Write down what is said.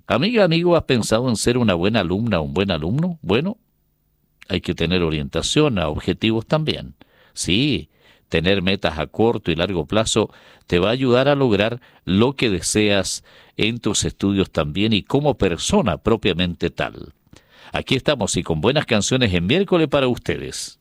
Amiga, amigo, ¿has pensado en ser una buena alumna o un buen alumno? Bueno, hay que tener orientación a objetivos también. Sí, tener metas a corto y largo plazo te va a ayudar a lograr lo que deseas en tus estudios también y como persona propiamente tal. Aquí estamos y con buenas canciones en miércoles para ustedes.